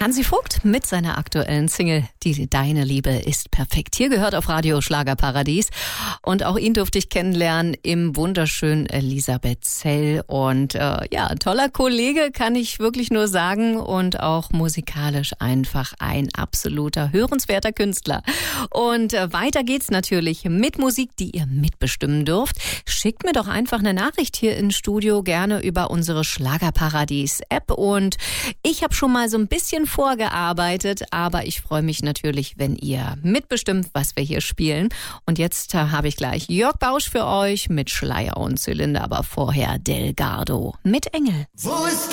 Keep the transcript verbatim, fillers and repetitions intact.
Hansi Vogt mit seiner aktuellen Single Die Deine Liebe ist perfekt. Hier gehört auf Radio Schlagerparadies. Und auch ihn durfte ich kennenlernen im wunderschönen Elisabethzell. Und äh, ja, toller Kollege, kann ich wirklich nur sagen. Und auch musikalisch einfach ein absoluter, hörenswerter Künstler. Und äh, weiter geht's natürlich mit Musik, die ihr mitbestimmen dürft. Schickt mir doch einfach eine Nachricht hier ins Studio, gerne über unsere Schlagerparadies-App. Und ich habe schon mal so ein bisschen vorgearbeitet, aber ich freue mich natürlich, wenn ihr mitbestimmt, was wir hier spielen. Und jetzt äh, habe ich gleich Jörg Bausch für euch mit Schleier und Zylinder, aber vorher Delgado mit Engel. Wo ist